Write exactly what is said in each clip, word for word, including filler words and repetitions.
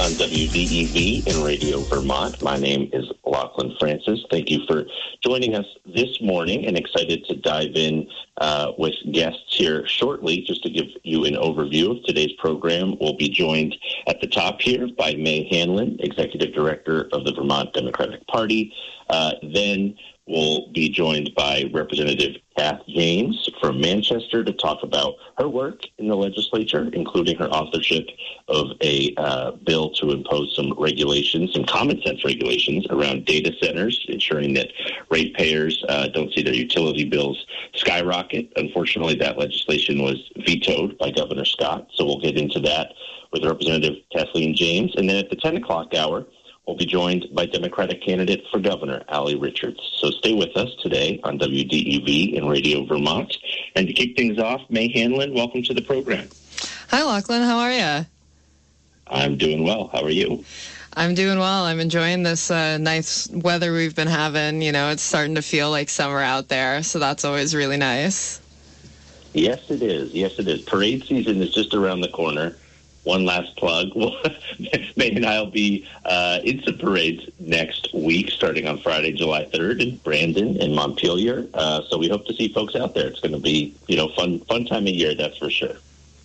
on W D E V in Radio Vermont. My name is Lachlan Francis. Thank you for joining us this morning, and excited to dive in uh, with guests here shortly. Just to give you an overview of today's program, we'll be joined at the top here by May Hanlon, Executive Director of the Vermont Democratic Party. Uh, then we'll be joined by Representative Kath James from Manchester to talk about her work in the legislature, including her authorship of a uh, bill to impose some regulations, some common sense regulations around data centers, ensuring that ratepayers uh, don't see their utility bills skyrocket. Unfortunately, that legislation was vetoed by Governor Scott, so we'll get into that with Representative Kathleen James. And then at the ten o'clock hour, we'll be joined by Democratic candidate for governor, Allie Richards. So stay with us today on W D E V in Radio Vermont. And to kick things off, May Hanlon, welcome to the program. Hi, Lachlan. How are you? I'm doing well. How are you? I'm doing well. I'm enjoying this uh, nice weather we've been having. You know, it's starting to feel like summer out there, so that's always really nice. Yes, it is. Yes, it is. Parade season is just around the corner. One last plug. May and I will be uh, in some parades next week, starting on Friday, July third, in Brandon and Montpelier. Uh, so we hope to see folks out there. It's going to be, you know, fun, fun time of year, that's for sure.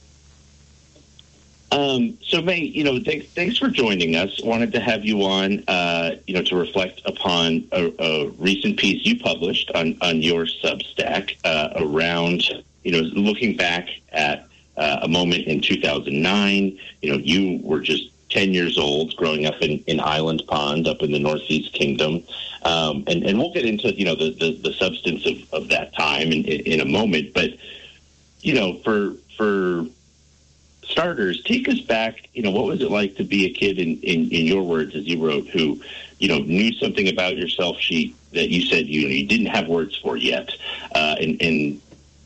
Um, so, May, you know, thanks, thanks for joining us. Wanted to have you on, uh, you know, to reflect upon a, a recent piece you published on, on your Substack uh, around, you know, looking back at Uh, a moment in two thousand nine. You know, you were just ten years old, growing up in, in Island Pond, up in the Northeast Kingdom. Um, and, and we'll get into, you know, the, the, the substance of, of that time in, in a moment. But, you know, for for starters, take us back. You know, what was it like to be a kid, in, in, in your words, as you wrote, who, you know, knew something about yourself she, that you said you, you didn't have words for yet, uh, and, and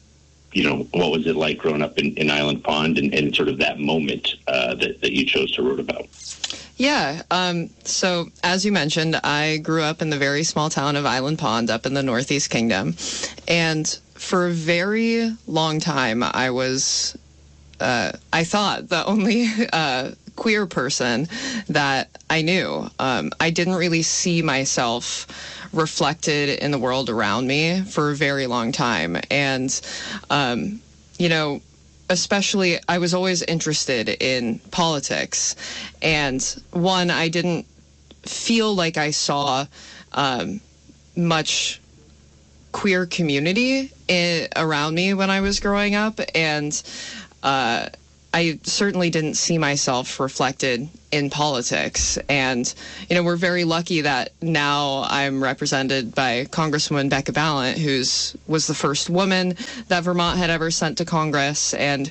you know, what was it like growing up in, in Island Pond, and, and sort of that moment uh, that, that you chose to write about? Yeah. Um, so as you mentioned, I grew up in the very small town of Island Pond up in the Northeast Kingdom. And for a very long time, I was, uh, I thought, the only uh, queer person that I knew. Um, I didn't really see myself reflected in the world around me for a very long time. And, um, you know, especially I was always interested in politics. And one, I didn't feel like I saw um, much queer community in, around me when I was growing up. And uh, I certainly didn't see myself reflected in politics. And, you know, we're very lucky that now I'm represented by Congresswoman Becca Balint, who's was the first woman that Vermont had ever sent to Congress. And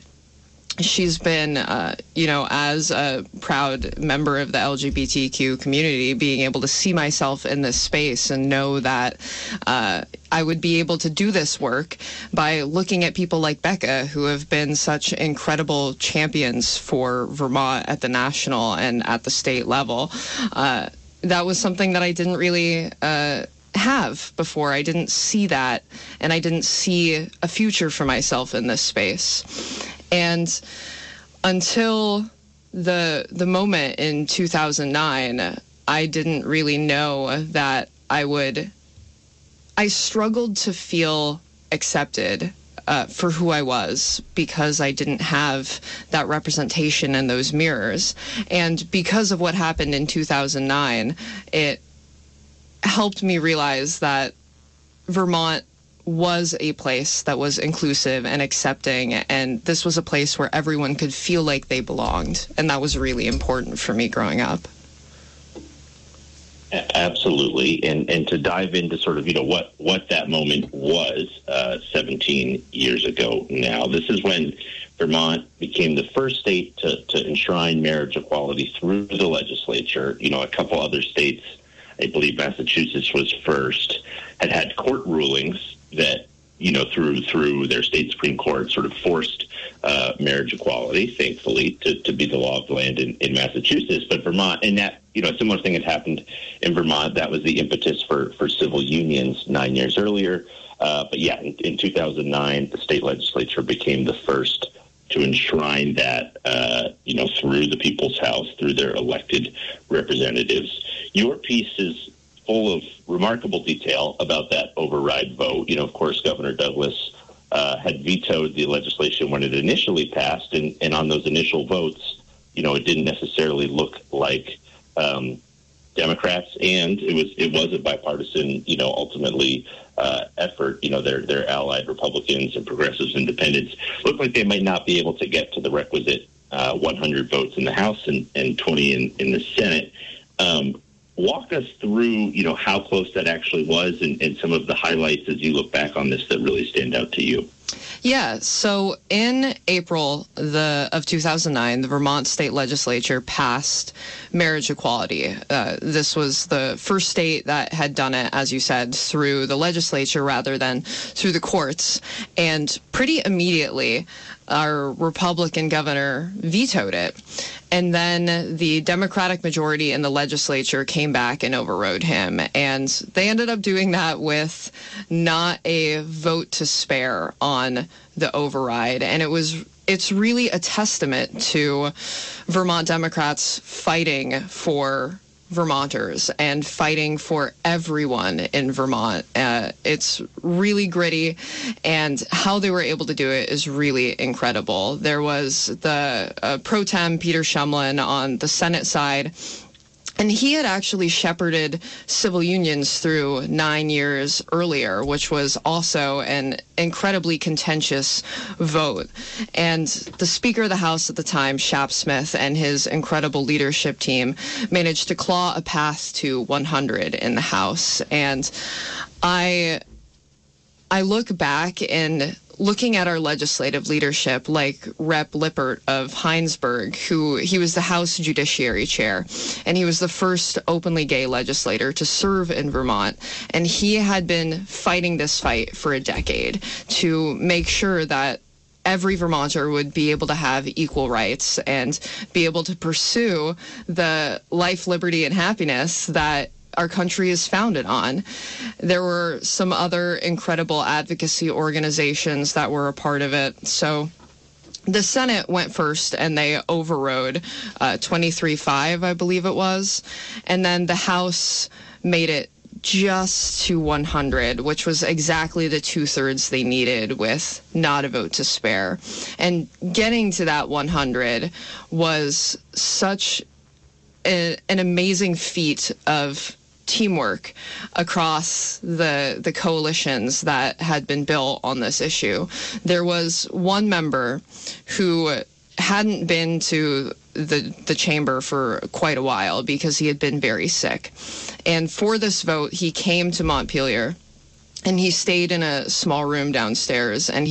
she's been, uh, you know, as a proud member of the L G B T Q community, being able to see myself in this space and know that uh, I would be able to do this work by looking at people like Becca, who have been such incredible champions for Vermont at the national and at the state level. Uh, that was something that I didn't really uh, have before. I didn't see that, and I didn't see a future for myself in this space. And until the the moment in two thousand nine, I didn't really know that I would, I struggled to feel accepted uh, for who I was, because I didn't have that representation in those mirrors. And because of what happened in two thousand nine, it helped me realize that Vermont was a place that was inclusive and accepting, and this was a place where everyone could feel like they belonged, and that was really important for me growing up. Absolutely, and and to dive into sort of, you know, what what that moment was uh, seventeen years ago now. This is when Vermont became the first state to, to enshrine marriage equality through the legislature. You know, a couple other states, I believe Massachusetts was first, had had court rulings that, you know, through through their state Supreme Court sort of forced uh, marriage equality, thankfully, to, to be the law of the land in, in Massachusetts. But Vermont, and that, you know, a similar thing had happened in Vermont. That was the impetus for, for civil unions nine years earlier. Uh, but yeah, in, in two thousand nine, the state legislature became the first to enshrine that, uh, you know, through the People's House, through their elected representatives. Your piece is full of remarkable detail about that override vote. You know, of course, Governor Douglas uh, had vetoed the legislation when it initially passed, and, and on those initial votes, you know, it didn't necessarily look like um, Democrats, and it was it was a bipartisan, you know, ultimately uh, effort. You know, their their allied Republicans and progressives, independents looked like they might not be able to get to the requisite uh, one hundred votes in the House and, and twenty in, in the Senate. Um, walk us through, you know, how close that actually was, and, and some of the highlights as you look back on this that really stand out to you. Yeah, so in April the of two thousand nine, the Vermont state legislature passed marriage equality. Uh, this was the first state that had done it, as you said, through the legislature rather than through the courts. And pretty immediately, our Republican governor vetoed it. And then the Democratic majority in the legislature came back and overrode him. And they ended up doing that with not a vote to spare on the override. And it was it's really a testament to Vermont Democrats fighting for Vermonters and fighting for everyone in Vermont. Uh, it's really gritty, and how they were able to do it is really incredible. There was the uh, pro tem Peter Shumlin on the Senate side, and he had actually shepherded civil unions through nine years earlier, which was also an incredibly contentious vote. And the Speaker of the House at the time, Shap Smith, and his incredible leadership team managed to claw a path to one hundred in the House. And I, I look back and looking at our legislative leadership, like Rep Lippert of Heinsberg, who he was the House Judiciary Chair, and he was the first openly gay legislator to serve in Vermont. And he had been fighting this fight for a decade to make sure that every Vermonter would be able to have equal rights and be able to pursue the life, liberty, and happiness that our country is founded on. There were some other incredible advocacy organizations that were a part of it. So the Senate went first, and they overrode uh, twenty-three five, I believe it was. And then the House made it just to one hundred, which was exactly the two-thirds they needed with not a vote to spare. And getting to that one hundred was such a, an amazing feat of teamwork across the the coalitions that had been built on this issue. There was one member who hadn't been to the the chamber for quite a while because he had been very sick. And for this vote, he came to Montpelier, and he stayed in a small room downstairs, and he